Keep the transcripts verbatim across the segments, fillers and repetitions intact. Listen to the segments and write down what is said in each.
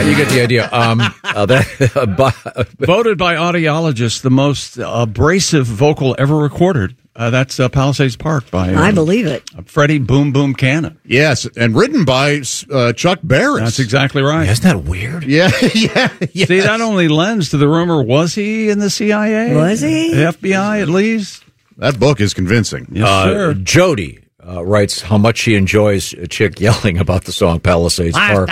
you get the idea. Um, uh, that, uh, by, uh, Voted by audiologists the most abrasive vocal ever recorded. Uh, that's uh, Palisades Park by uh, I believe it. Freddie Boom Boom Cannon. Yes, and written by uh, Chuck Barris. That's exactly right. Isn't that weird? Yeah, yeah. Yes. See, that only lends to the rumor, was he in the C I A? Was he? The F B I, at least? That book is convincing. Yes, Uh, sir. Jody uh, writes how much she enjoys a chick yelling about the song Palisades Park.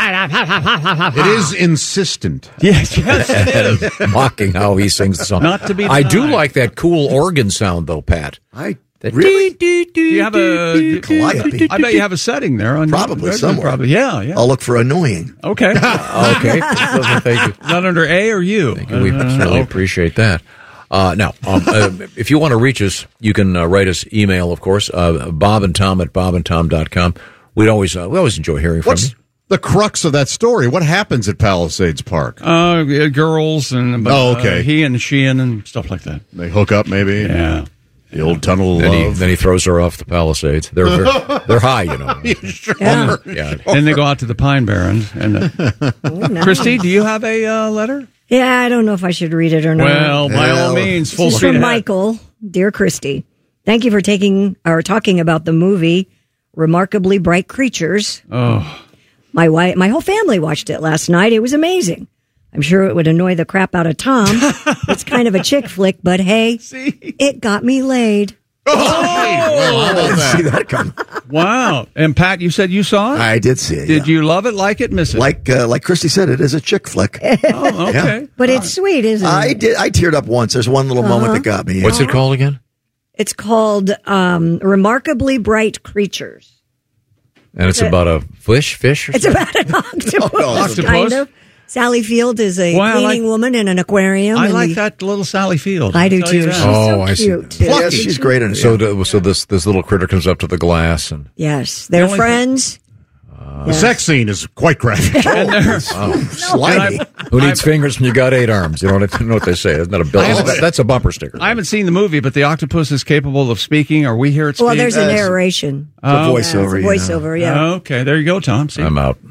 It is insistent. Yes, yes. And mocking how he sings the song. Not to be I do denied. like that cool organ sound, though, Pat. I That really dee, dee, Do you have a? Calliope. I bet you have a setting there. On Probably your, somewhere. Probably, yeah, yeah. I'll look for annoying. Okay. Okay. Thank you. Is that under A or U? Thank you. We Uh, certainly okay. appreciate that. Uh, now, um, uh, if you want to reach us, you can uh, write us email, of course, uh, Bob and Tom at bob and tom dot com. We'd always, uh, we always enjoy hearing from What's you. the crux of that story? What happens at Palisades Park? Uh, yeah, girls and Oh, okay. uh, he and she and stuff like that. They hook up, maybe? Yeah. The old tunnel of Then he, love. then he throws her off the Palisades. They're they're, they're high, you know. Sure. Yeah. Yeah. Then they go out to the Pine Barrens. And uh, Oh, no. Christy, do you have a uh, letter? Yeah, I don't know if I should read it or not. Well, by Well, all means, full This is speed from ahead. Michael. Dear Christy, thank you for taking or talking about the movie Remarkably Bright Creatures. Oh, My wife, my whole family watched it last night. It was amazing. I'm sure it would annoy the crap out of Tom. It's kind of a chick flick, but hey, it got me laid. Oh, well, how about that? See that come? wow. And Pat, you said you saw it? I did see it. Did yeah. you love it, like it, miss it? Like uh, like Christy said, it is a chick flick. Oh, okay. But it's sweet, isn't it? I did. I teared up once. There's one little moment that got me. What's it called again? It's called um, Remarkably Bright Creatures. And it's about a fish, fish. Or It's something? about an octopus, Octopus? kind of. Sally Field is a Wow, I cleaning like- woman in an aquarium. I and like the- that little Sally Field. I do I'll tell you too. that. She's Oh, so I see. cute. too. Yeah, she's great in it. So, yeah. the, so this this little critter comes up to the glass and Yes, they're only friends. The sex scene is quite graphic. And there- slimy. And I- who needs fingers when you got eight arms? You know what, you know what they say? Isn't that a bill? That- that's a bumper sticker. I haven't seen the movie, but the octopus is capable of speaking. Are we here at speak? Well, there's a Yes. narration. It's a voiceover. Yeah, it's a voiceover, yeah. Okay, there you go, Tom. See? I'm out.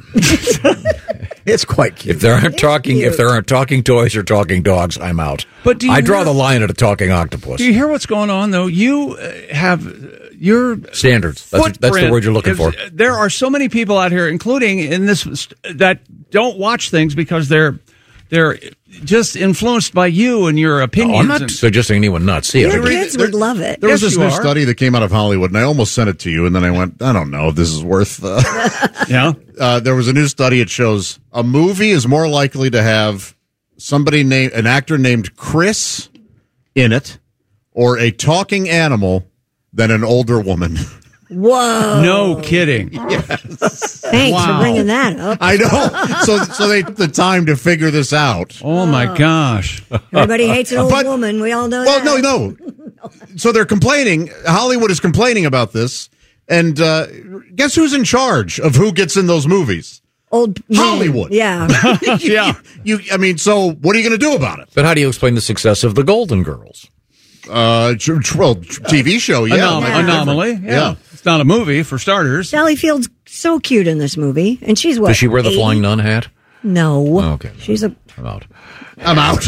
It's quite cute. If there aren't talking, cute. if there aren't talking toys or talking dogs, I'm out. But do you I draw hear- the line at a talking octopus. Do you hear what's going on, though? You uh, have uh, your Standards. That's, that's the footprint word you're looking is- for. There are so many people out here, including in this, that don't watch things because they're they're just influenced by you and your opinions. Oh, I'm not and- suggesting anyone not see Your it. kids would love it. There was Yes, this you new are. study that came out of Hollywood, and I almost sent it to you, and then I went, I don't know if this is worth. Uh, yeah. uh, there was a new study. It shows a movie is more likely to have somebody named an actor named Chris in it, or a talking animal than an older woman. Whoa. No kidding. Thanks Wow. for bringing that up. I know. So, so they took the time to figure this out. Oh my gosh. Everybody hates an old But- woman. We all know Well, that. no, no. So they're complaining. Hollywood is complaining about this, and uh, guess who's in charge of who gets in those movies? Old men. Hollywood. Yeah. Yeah. You, I mean, so what are you going to do about it? But how do you explain the success of the Golden Girls? Uh, tr- tr- well, tr- T V show, yeah, Anom- might be Anomaly. different. Yeah. It's not a movie, for starters. Sally Field's so cute in this movie. And she's what? Does she wear the eighty? flying nun hat? No. Okay. She's a. I'm out. I'm out.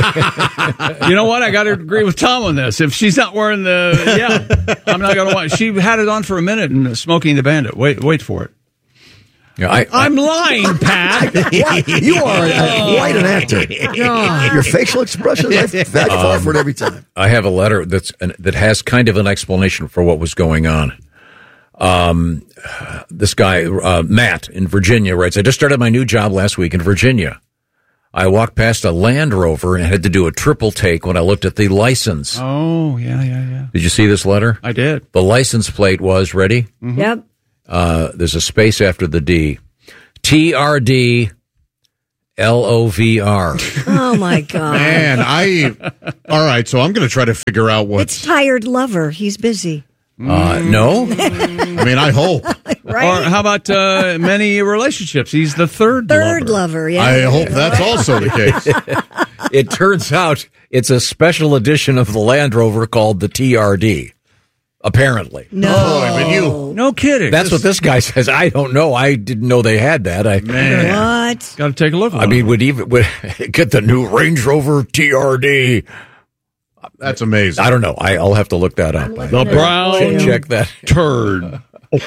You know what? I got to agree with Tom on this. If she's not wearing the, yeah, I'm not going to watch. She had it on for a minute in Smoking the Bandit. Wait, wait for it. Yeah, I, I, I'm lying, Pat. What? You are a, quite an actor. Your facial expressions, I, I fall for it every time. I have a letter that's an, that has kind of an explanation for what was going on. Um, this guy, uh, Matt in Virginia writes, I just started my new job last week in Virginia. I walked past a Land Rover and had to do a triple take when I looked at the license. Oh, yeah, yeah, yeah. Did you see this letter? I did. The license plate was, ready? Yep. Uh, there's a space after the D. T R D L O V R. Oh, my God. Man, I. All right, so I'm going to try to figure out It's what's. Tired Lover. He's busy. Uh, no? I mean, I hope. Right? Or how about uh, many relationships? He's the third Third lover. lover, yeah. I hope that's also the case. It turns out it's a special edition of the Land Rover called the T R D. apparently. No. Oh, I mean, you. No kidding. That's what this guy says. I don't know. I didn't know they had that. I Man. What? Got to take a look at I mean, would even would get the new Range Rover T R D. That's amazing. I don't know. I, I'll have to look that up. the brown Check, check that. turd.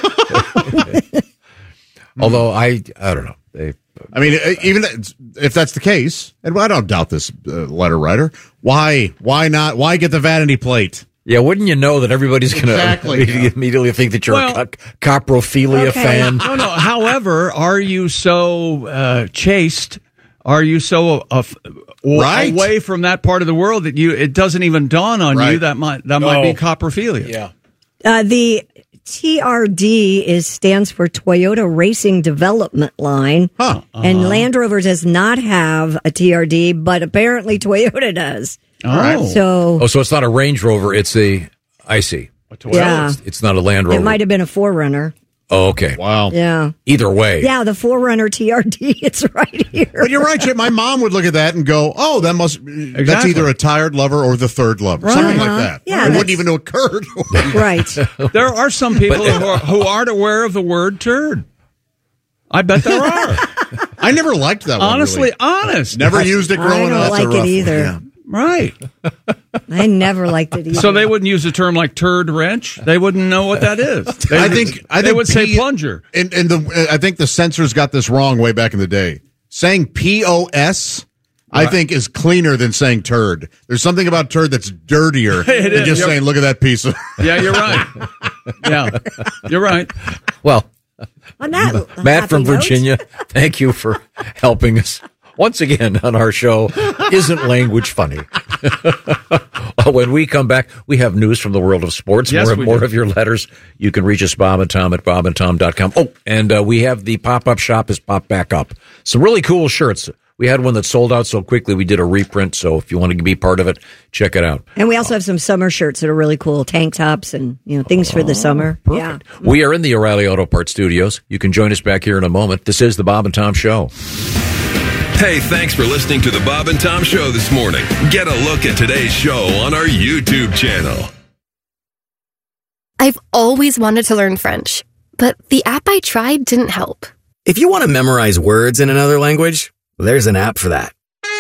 Although I, I don't know. They, I mean, even if that's the case, and I don't doubt this uh, letter writer, why, why not? Why get the vanity plate? yeah, wouldn't you know that everybody's going to Exactly. immediately, immediately think that you're Well- a co- coprophilia Okay. fan? No, no. However, are you so uh, chaste? Are you so uh, f- w- Right. away from that part of the world that you it doesn't even dawn on you Right. that might that might No. be coprophilia? Yeah. Uh, the T R D is stands for Toyota Racing Development Line. Huh. And Land Rover does not have a T R D, but apparently Toyota does. Oh, So Oh, so it's not a Range Rover. It's a, I see. yeah, It's, it's not a Land Rover. it might have been a four runner. Oh, okay. Wow. Yeah. Either way. Yeah, the four runner T R D, it's right here. But you're right, Chip. My mom would look at that and go, "Oh, that must that's Exactly. either a tired lover or the third lover, something like Uh-huh. that." Yeah, it that's- wouldn't even know occurred. Right. there are some people who, are, who aren't aware of the word turd. I bet there are. I never liked that one. Honestly, really. honest. Never used it I growing don't up. like rough it one, either. yeah. Right. I never liked it either. So they wouldn't use a term like turd wrench. They wouldn't know what that is. They, I think I they think would say P- plunger. And, and the I think the censors got this wrong way back in the day. Saying P O S, I think, is cleaner than saying turd. There's something about turd that's dirtier It than is. just You're- saying, "Look at that piece of." Yeah, you're right. Yeah, you're right. Well, On that Matt from happy note, Virginia, thank you for helping us once again on our show. Isn't language funny? When we come back, we have news from the world of sports. Yes, more we more do. of your letters. You can reach us, Bob and Tom, at bob and tom dot com. Oh, and uh, we have the pop-up shop has popped back up. Some really cool shirts. We had one that sold out so quickly, we did a reprint. So if you want to be part of it, check it out. And we also have some summer shirts that are really cool, tank tops and you know things for the summer. Yeah. We are in the O'Reilly Auto Parts studios. You can join us back here in a moment. This is the Bob and Tom Show. Hey, thanks for listening to the Bob and Tom Show this morning. Get a look at today's show on our YouTube channel. I've always wanted to learn French, but the app I tried didn't help. If you want to memorize words in another language, there's an app for that.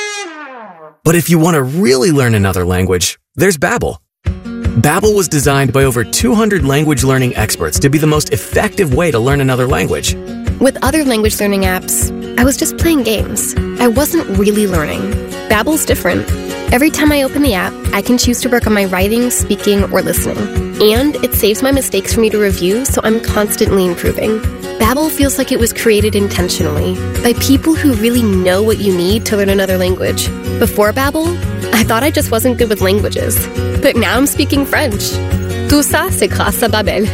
But if you want to really learn another language, there's Babbel. Babbel was designed by over two hundred language learning experts to be the most effective way to learn another language. With other language learning apps, I was just playing games. I wasn't really learning. Babbel's different. Every time I open the app, I can choose to work on my writing, speaking, or listening. And it saves my mistakes for me to review, so I'm constantly improving. Babbel feels like it was created intentionally by people who really know what you need to learn another language. Before Babbel, I thought I just wasn't good with languages. But now I'm speaking French. Tout ça, c'est grâce à Babbel.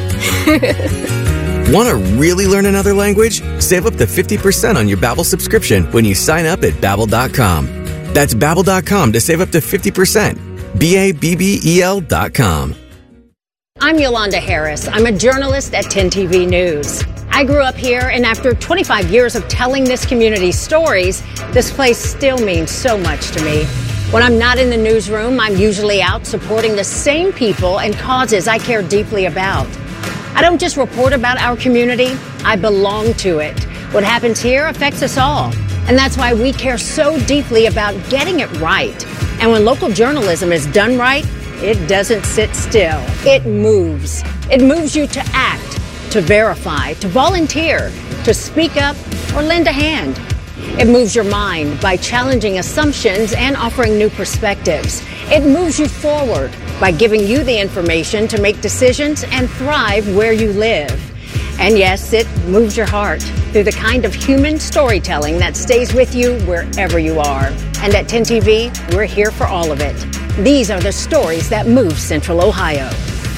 Want to really learn another language? Save up to fifty percent on your Babbel subscription when you sign up at babbel dot com. That's babbel dot com to save up to fifty percent. B A B B E L dot com. I'm Yolanda Harris. I'm a journalist at ten T V News. I grew up here, and after twenty-five years of telling this community stories, this place still means so much to me. When I'm not in the newsroom, I'm usually out supporting the same people and causes I care deeply about. I don't just report about our community, I belong to it. What happens here affects us all. And that's why we care so deeply about getting it right. And when local journalism is done right, it doesn't sit still. It moves. It moves you to act, to verify, to volunteer, to speak up, or lend a hand. It moves your mind by challenging assumptions and offering new perspectives. It moves you forward by giving you the information to make decisions and thrive where you live. And yes, it moves your heart through the kind of human storytelling that stays with you wherever you are. And at ten T V, we're here for all of it. These are the stories that move Central Ohio.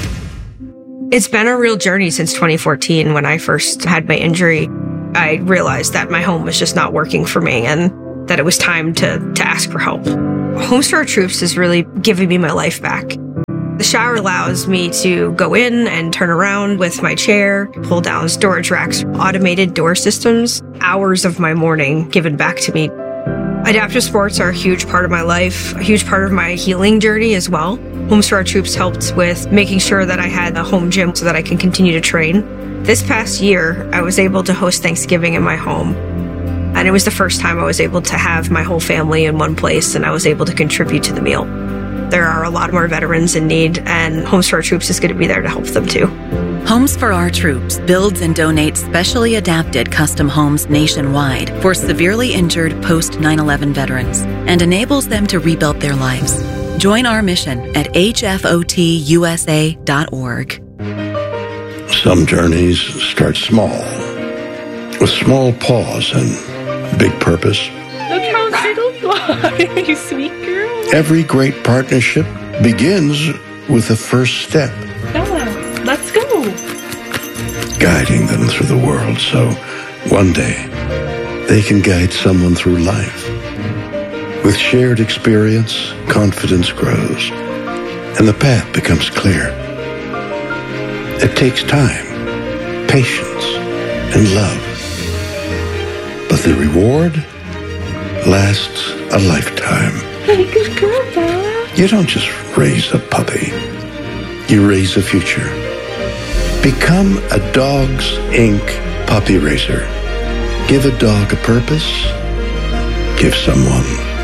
It's been a real journey since twenty fourteen when I first had my injury. I realized that my home was just not working for me and that it was time to, to ask for help. Homes for Our Troops is really giving me my life back. The shower allows me to go in and turn around with my chair, pull down storage racks, automated door systems, hours of my morning given back to me. Adaptive sports are a huge part of my life, a huge part of my healing journey as well. Homes for Our Troops helped with making sure that I had a home gym so that I can continue to train. This past year, I was able to host Thanksgiving in my home. And it was the first time I was able to have my whole family in one place, and I was able to contribute to the meal. There are a lot more veterans in need, and Homes for Our Troops is going to be there to help them too. Homes for Our Troops builds and donates specially adapted custom homes nationwide for severely injured post nine eleven veterans and enables them to rebuild their lives. Join our mission at H F O T U S A dot org. Some journeys start small, with small pause and big purpose. Look how little fly, you sweet girl. Every great partnership begins with the first step. Bella, let's go. Guiding them through the world so one day they can guide someone through life. With shared experience, confidence grows, and the path becomes clear. It takes time, patience, and love. But the reward lasts a lifetime. Hey, good girl, Bella. You don't just raise a puppy. You raise a future. Become a Dogs Incorporated puppy raiser. Give a dog a purpose. Give someone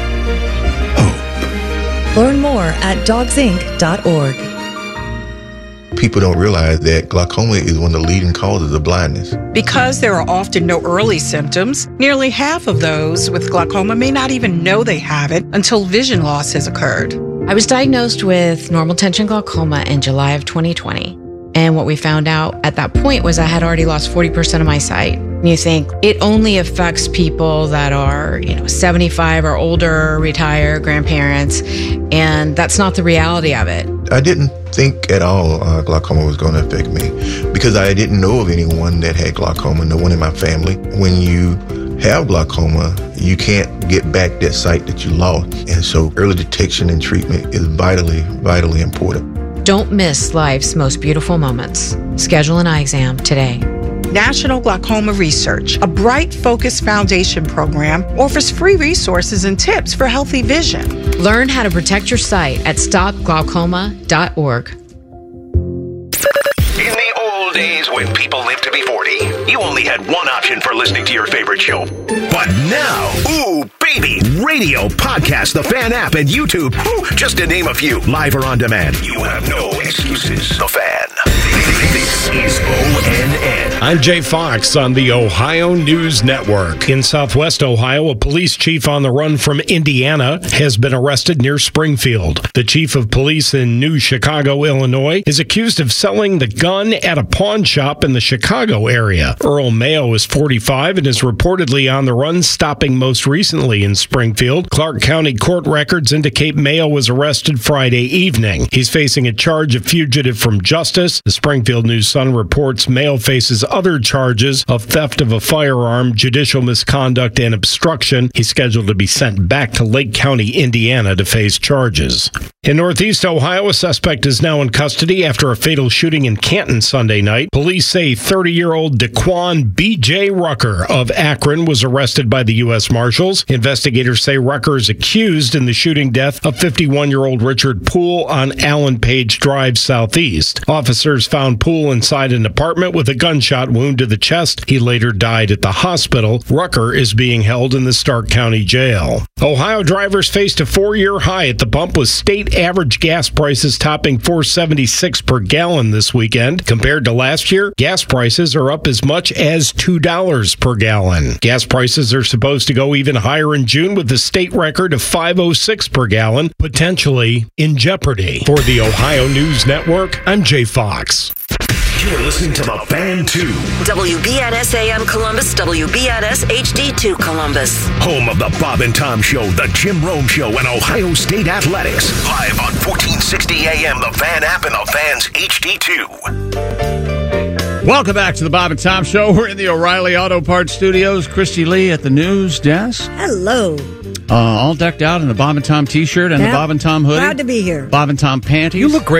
hope. Learn more at dogs inc dot org. People don't realize that glaucoma is one of the leading causes of blindness. Because there are often no early symptoms, nearly half of those with glaucoma may not even know they have it until vision loss has occurred. I was diagnosed with normal tension glaucoma in July of twenty twenty. And what we found out at that point was I had already lost forty percent of my sight. And you think it only affects people that are, you know, seventy-five or older, retired, grandparents. And that's not the reality of it. I didn't think at all uh, glaucoma was going to affect me because I didn't know of anyone that had glaucoma, no one in my family. When you have glaucoma, you can't get back that sight that you lost. And so early detection and treatment is vitally, vitally important. Don't miss life's most beautiful moments. Schedule an eye exam today. National Glaucoma Research, a Bright Focus Foundation program, offers free resources and tips for healthy vision. Learn how to protect your sight at stop glaucoma dot org. In the old days when people lived to be forty, you only had one option for listening to your favorite show. But now, ooh, baby, radio, podcast, the Fan app, and YouTube, ooh, just to name a few, live or on demand. You have no excuses. The Fan. This is O N N. I'm Jay Fox on the Ohio News Network. In Southwest Ohio, a police chief on the run from Indiana has been arrested near Springfield. The chief of police in New Chicago, Illinois, is accused of selling the gun at a pawn shop in the Chicago area. Earl Mayo is forty-five and is reportedly on the run, stopping most recently in Springfield. Clark County court records indicate Mayo was arrested Friday evening. He's facing a charge of fugitive from justice. The Springfield News-Sun reports Mayo faces other charges of theft of a firearm, judicial misconduct, and obstruction. He's scheduled to be sent back to Lake County, Indiana, to face charges. In Northeast Ohio, a suspect is now in custody after a fatal shooting in Canton Sunday night. Police say thirty-year-old Daquan B J Rucker of Akron was arrested by the U S Marshals. Investigators say Rucker is accused in the shooting death of fifty-one-year-old Richard Poole on Allen Page Drive Southeast. Officers found Poole inside an apartment with a gunshot wound to the chest. He later died at the hospital. Rucker is being held in the Stark County Jail. Ohio drivers faced a four-year high at the pump with state average gas prices topping four dollars and seventy-six cents per gallon this weekend. Compared to last year, gas prices are up as much as two dollars per gallon. Gas prices are supposed to go even higher in June with the state record of five oh six per gallon, potentially in jeopardy. For the Ohio News Network, I'm Jay Fox. You're listening to The Fan two. W B N S A M Columbus, W B N S H D two Columbus. Home of the Bob and Tom Show, the Jim Rome Show, and Ohio State Athletics. Live on fourteen sixty A M, the Fan app, and the Fan's H D two. Welcome back to the Bob and Tom Show. We're in the O'Reilly Auto Parts Studios. Christy Lee at the news desk. Hello. Uh, all decked out in the Bob and Tom T-shirt and yeah. the Bob and Tom hoodie. Proud to be here. Bob and Tom panties. You look great.